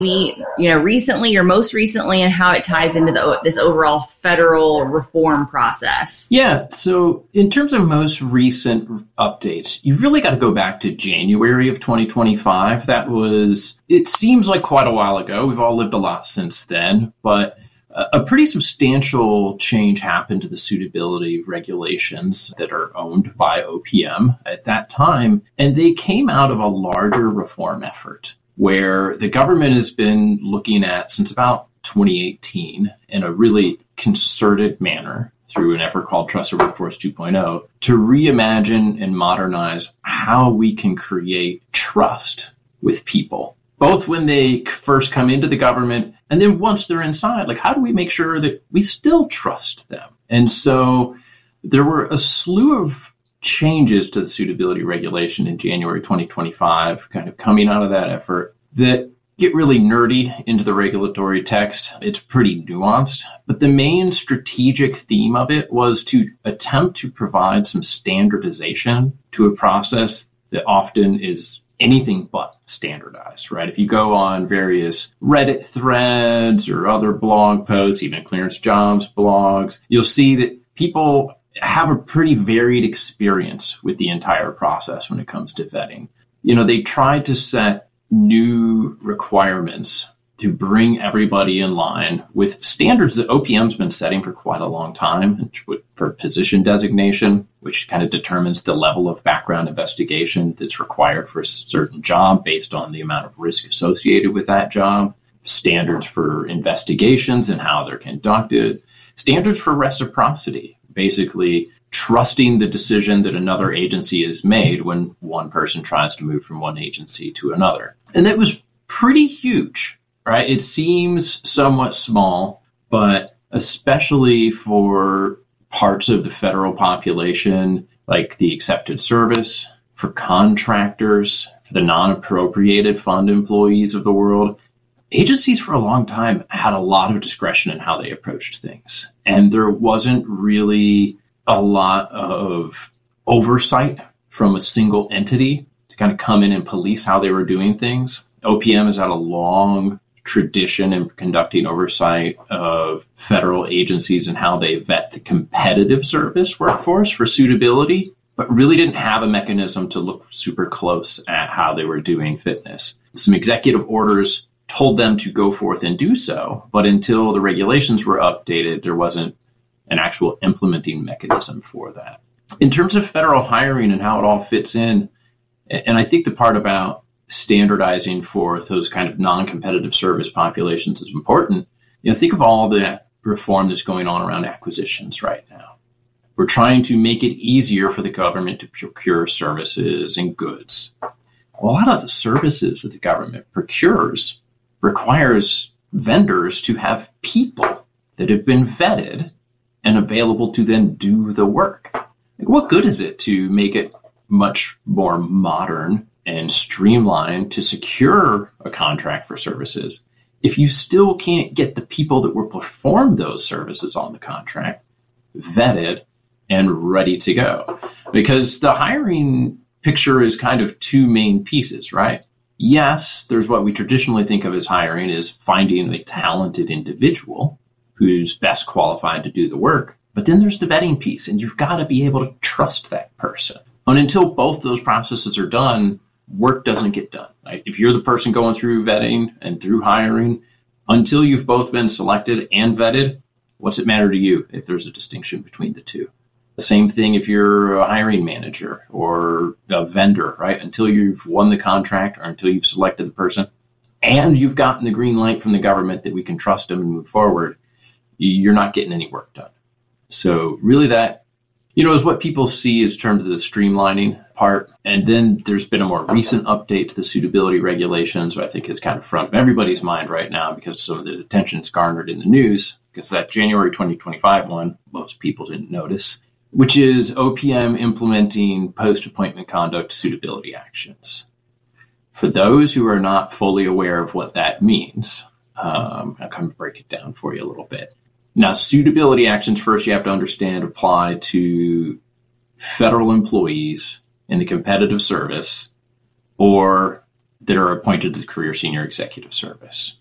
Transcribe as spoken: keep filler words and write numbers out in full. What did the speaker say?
me, you know, recently or most recently, and how it ties into the, this overall federal reform process? Yeah. So in terms of most recent updates, you've really got to go back to January of twenty twenty-five. That was, it seems like quite a while ago. We've all lived a lot since then, but a pretty substantial change happened to the suitability regulations that are owned by O P M at that time. And they came out of a larger reform effort where the government has been looking at since about twenty eighteen in a really concerted manner through an effort called Trusted Workforce two point oh to reimagine and modernize how we can create trust with people, both when they first come into the government and then once they're inside. Like, how do we make sure that we still trust them? And so there were a slew of changes to the suitability regulation in January twenty twenty-five, kind of coming out of that effort, that get really nerdy into the regulatory text. It's pretty nuanced, but the main strategic theme of it was to attempt to provide some standardization to a process that often is anything but standardized, right? If you go on various Reddit threads or other blog posts, even ClearanceJobs blogs, you'll see that people have a pretty varied experience with the entire process when it comes to vetting. You know, they tried to set new requirements to bring everybody in line with standards that O P M's been setting for quite a long time for position designation, which kind of determines the level of background investigation that's required for a certain job based on the amount of risk associated with that job, standards for investigations and how they're conducted, standards for reciprocity, basically trusting the decision that another agency has made when one person tries to move from one agency to another. And that was pretty huge, right? It seems somewhat small, but especially for parts of the federal population, like the accepted service, for contractors, for the non-appropriated fund employees of the world, agencies for a long time had a lot of discretion in how they approached things. And there wasn't really a lot of oversight from a single entity to kind of come in and police how they were doing things. O P M has had a long tradition in conducting oversight of federal agencies and how they vet the competitive service workforce for suitability, but really didn't have a mechanism to look super close at how they were doing fitness. Some executive orders told them to go forth and do so, but until the regulations were updated, there wasn't an actual implementing mechanism for that. In terms of federal hiring and how it all fits in, and I think the part about standardizing for those kind of non-competitive service populations is important. You know, think of all the reform that's going on around acquisitions right now. We're trying to make it easier for the government to procure services and goods. A lot of the services that the government procures requires vendors to have people that have been vetted and available to then do the work. Like, what good is it to make it much more modern and streamlined to secure a contract for services if you still can't get the people that will perform those services on the contract vetted and ready to go? Because the hiring picture is kind of two main pieces, right? Yes, there's what we traditionally think of as hiring is finding a talented individual who's best qualified to do the work. But then there's the vetting piece, and you've got to be able to trust that person. And until both those processes are done, work doesn't get done. Right? If you're the person going through vetting and through hiring, until you've both been selected and vetted, what's it matter to you if there's a distinction between the two? The same thing if you're a hiring manager or a vendor, right? Until you've won the contract or until you've selected the person and you've gotten the green light from the government that we can trust them and move forward, you're not getting any work done. So really that, you know, is what people see as terms of the streamlining part. And then there's been a more recent update to the suitability regulations, which I think is kind of front of everybody's mind right now because some of the attention it's garnered in the news, because that January twenty twenty-five one, most people didn't notice, which is O P M implementing post-appointment conduct suitability actions. For those who are not fully aware of what that means, um, I'll kind of break it down for you a little bit. Now, suitability actions, first you have to understand, apply to federal employees in the competitive service or that are appointed to the Career Senior Executive Service.